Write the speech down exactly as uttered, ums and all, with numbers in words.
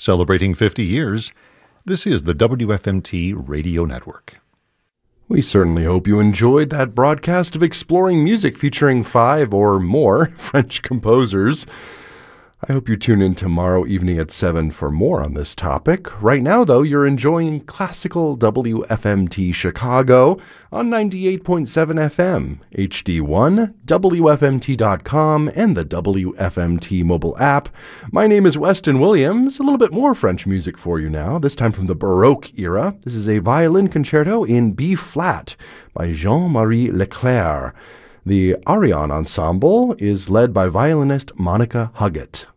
Celebrating fifty years, this is the W F M T Radio Network. We certainly hope you enjoyed that broadcast of exploring music featuring five or more French composers. I hope you tune in tomorrow evening at seven for more on this topic. Right now, though, you're enjoying classical W F M T Chicago on ninety-eight point seven F M, H D one, W F M T dot com, and the W F M T mobile app. My name is Weston Williams. A little bit more French music for you now, this time from the Baroque era. This is a violin concerto in B-flat by Jean-Marie Leclerc. The Ariane Ensemble is led by violinist Monica Huggett.